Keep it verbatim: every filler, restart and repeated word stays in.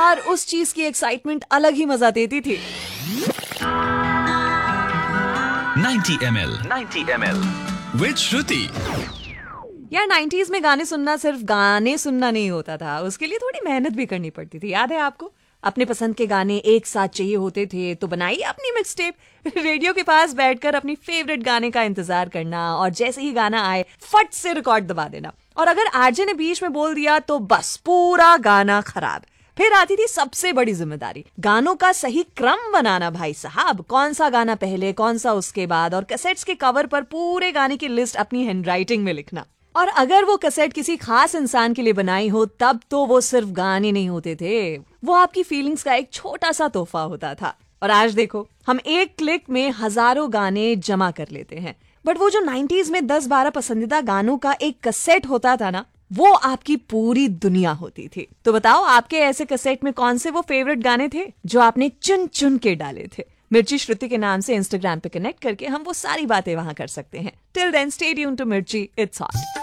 यार उस चीज की एक्साइटमेंट अलग ही मजा देती थी। ninety milliliters ninety milliliters with Shruti। यार नाइंटीज़ में गाने सुनना सिर्फ गाने सुनना नहीं होता था, उसके लिए थोड़ी मेहनत भी करनी पड़ती थी। याद है आपको? अपने पसंद के गाने एक साथ चाहिए होते थे तो बनाइए अपनी मिक्स टेप, रेडियो के पास बैठकर अपनी फेवरेट गाने का इंतजार करना और जैसे ही गाना आए फट से रिकॉर्ड दबा देना। और अगर आरजे ने बीच में बोल दिया तो बस पूरा गाना खराब। फिर आती थी सबसे बड़ी जिम्मेदारी, गानों का सही क्रम बनाना भाई साहब। कौन सा गाना पहले, कौन सा उसके बाद, और कैसेट्स के कवर पर पूरे गाने की लिस्ट अपनी हैंडराइटिंग में लिखना। और अगर वो कैसेट किसी खास इंसान के लिए बनाई हो तब तो वो सिर्फ गाने नहीं होते थे, वो आपकी फीलिंग्स का एक छोटा सा तोहफा होता था। और आज देखो, हम एक क्लिक में हजारों गाने जमा कर लेते हैं, बट वो जो नाइंटीज़ में दस बारह पसंदीदा गानों का एक कैसेट होता था ना, वो आपकी पूरी दुनिया होती थी। तो बताओ आपके ऐसे कैसेट में कौन से वो फेवरेट गाने थे जो आपने चुन चुन के डाले थे। मिर्ची श्रुति के नाम से इंस्टाग्राम पे कनेक्ट करके हम वो सारी बातें वहां कर सकते हैं। Till then stay tuned to मिर्ची, इट्स हॉट।